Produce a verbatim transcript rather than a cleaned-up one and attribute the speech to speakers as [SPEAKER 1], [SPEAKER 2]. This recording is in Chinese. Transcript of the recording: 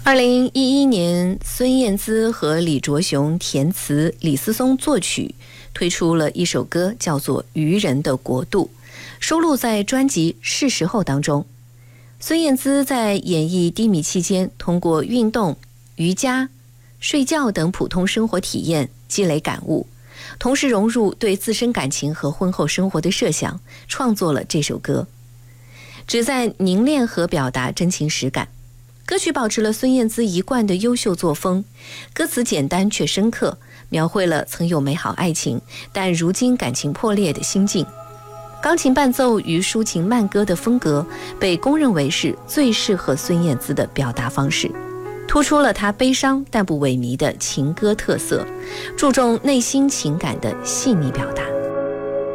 [SPEAKER 1] 二零一一年，孙燕姿和李卓雄填词，李思松作曲，推出了一首歌，叫做《渔人的国度》，收录在专辑《是时候》当中。孙燕姿在演绎低迷期间，通过运动、瑜伽、睡觉等普通生活体验积累感悟，同时融入对自身感情和婚后生活的设想，创作了这首歌，旨在凝练和表达真情实感。歌曲保持了孙燕姿一贯的优秀作风，歌词简单却深刻，描绘了曾有美好爱情但如今感情破裂的心境。钢琴伴奏与抒情慢歌的风格被公认为是最适合孙燕姿的表达方式，突出了她悲伤但不萎靡的情歌特色，注重内心情感的细腻表达。